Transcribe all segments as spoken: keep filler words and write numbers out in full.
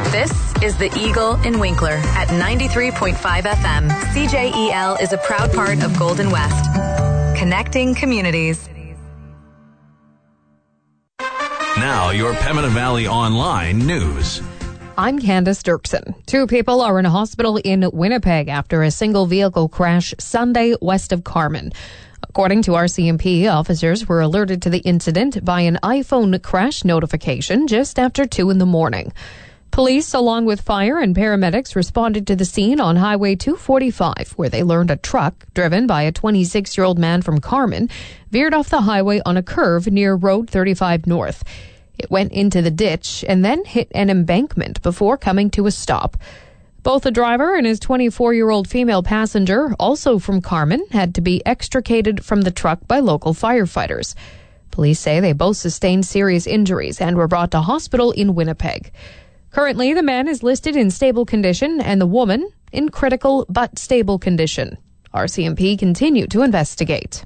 This is the Eagle in Winkler at ninety-three point five F M. C J E L is a proud part of Golden West. Connecting communities. Now, your Pembina Valley Online news. I'm Candace Dirksen. Two people are in a hospital in Winnipeg after a single vehicle crash Sunday west of Carman. According to R C M P, officers were alerted to the incident by an iPhone crash notification just after two in the morning. Police, along with fire and paramedics, responded to the scene on Highway two forty-five, where they learned a truck, driven by a twenty-six-year-old man from Carman, veered off the highway on a curve near Road thirty-five North. It went into the ditch and then hit an embankment before coming to a stop. Both the driver and his twenty-four-year-old female passenger, also from Carman, had to be extricated from the truck by local firefighters. Police say they both sustained serious injuries and were brought to hospital in Winnipeg. Currently, the man is listed in stable condition and the woman in critical but stable condition. R C M P continue to investigate.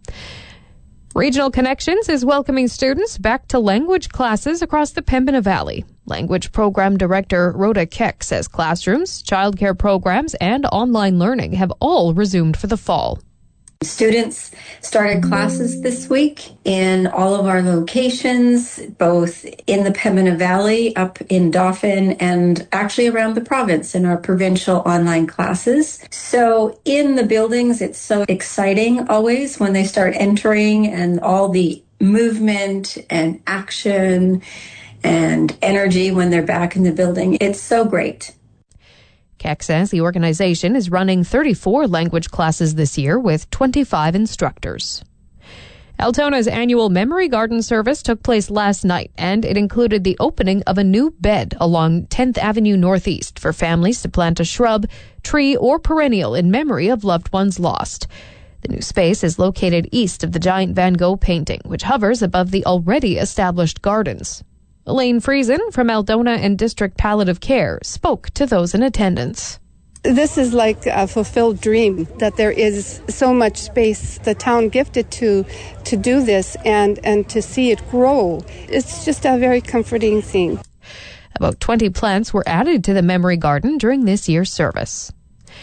Regional Connections is welcoming students back to language classes across the Pembina Valley. Language Program Director Rhoda Keck says classrooms, childcare programs, and online learning have all resumed for the fall. Students started classes this week in all of our locations, both in the Pembina Valley, up in Dauphin, and actually around the province in our provincial online classes. So in the buildings, it's so exciting always when they start entering and all the movement and action and energy when they're back in the building. It's so great. Keck says the organization is running thirty-four language classes this year with twenty-five instructors. Altona's annual Memory Garden service took place last night, and it included the opening of a new bed along tenth Avenue Northeast for families to plant a shrub, tree, or perennial in memory of loved ones lost. The new space is located east of the giant Van Gogh painting, which hovers above the already established gardens. Elaine Friesen from Aldona and District Palliative Care spoke to those in attendance. This is like a fulfilled dream, that there is so much space the town gifted to to do this and, and to see it grow. It's just a very comforting thing. About twenty plants were added to the Memory Garden during this year's service.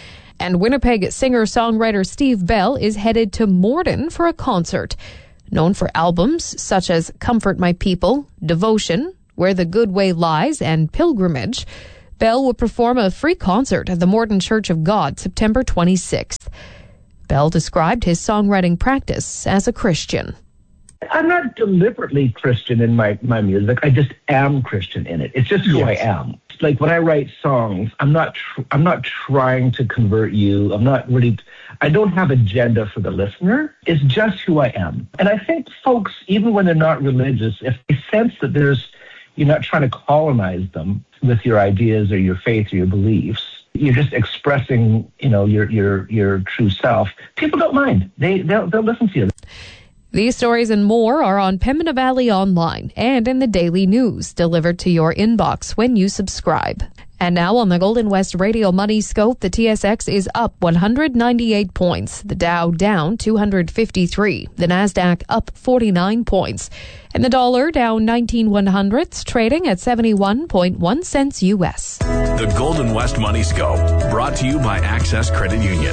And Winnipeg singer-songwriter Steve Bell is headed to Morden for a concert. Known for albums such as Comfort My People, Devotion, Where the Good Way Lies, and Pilgrimage, Bell will perform a free concert at the Morden Church of God September twenty-sixth. Bell described his songwriting practice as a Christian. I'm not deliberately Christian in my, my music. I just am Christian in it. It's just who yes. I am. Like when I write songs, I'm not tr- I'm not trying to convert you. I'm not really, I don't have agenda for the listener. It's just who I am. And I think folks, even when they're not religious, if they sense that there's, you're not trying to colonize them with your ideas or your faith or your beliefs, you're just expressing, you know, your your your true self, people don't mind. They they'll, they'll listen to you. These stories and more are on Pembina Valley Online and in the daily news delivered to your inbox when you subscribe. And now on the Golden West Radio Money Scope, the T S X is up one hundred ninety-eight points, the Dow down two hundred fifty-three, the Nasdaq up forty-nine points, and the dollar down nineteen one hundredths, trading at seventy-one point one cents U S. The Golden West Money Scope, brought to you by Access Credit Union.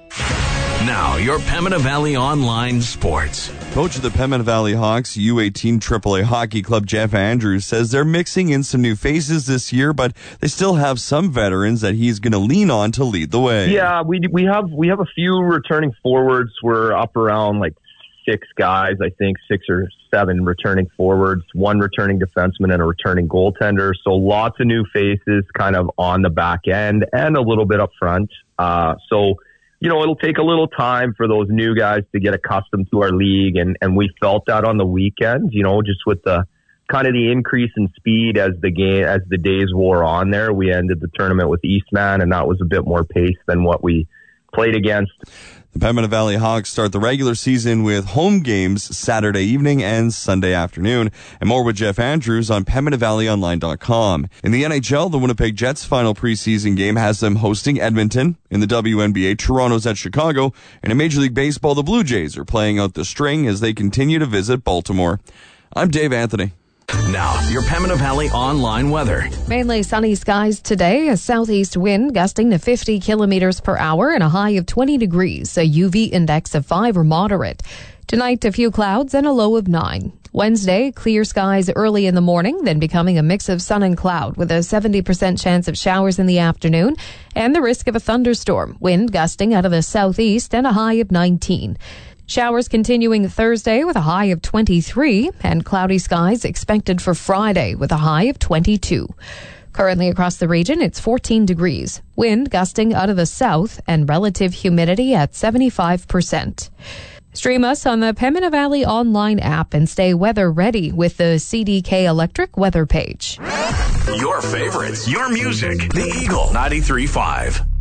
Now, your Pembina Valley Online Sports. Coach of the Pembina Valley Hawks U eighteen triple A Hockey Club, Jeff Andrews, says they're mixing in some new faces this year, but they still have some veterans that he's going to lean on to lead the way. Yeah, we we have we have a few returning forwards. We're up around like six guys, I think, six or seven returning forwards, one returning defenseman and a returning goaltender. So lots of new faces kind of on the back end and a little bit up front. Uh, so you know, it'll take a little time for those new guys to get accustomed to our league. And, and we felt that on the weekend, you know, just with the kind of the increase in speed as the game, as the days wore on there. We ended the tournament with Eastman, and that was a bit more pace than what we played against. The Pembina Valley Hawks start the regular season with home games Saturday evening and Sunday afternoon. And more with Jeff Andrews on Pembina Valley Online dot com. In the N H L, the Winnipeg Jets' final preseason game has them hosting Edmonton. In the W N B A, Toronto's at Chicago. And in Major League Baseball, the Blue Jays are playing out the string as they continue to visit Baltimore. I'm Dave Anthony. Now, your Pembina Valley online weather. Mainly sunny skies today, a southeast wind gusting to fifty kilometers per hour and a high of twenty degrees, a U V index of five or moderate. Tonight, a few clouds and a low of nine. Wednesday, clear skies early in the morning, then becoming a mix of sun and cloud with a seventy percent chance of showers in the afternoon and the risk of a thunderstorm, wind gusting out of the southeast and a high of nineteen. Showers continuing Thursday with a high of twenty-three and cloudy skies expected for Friday with a high of twenty-two. Currently across the region, it's fourteen degrees. Wind gusting out of the south and relative humidity at seventy-five percent. Stream us on the Pembina Valley online app and stay weather ready with the C D K Electric weather page. Your favorites, your music. The Eagle ninety-three point five.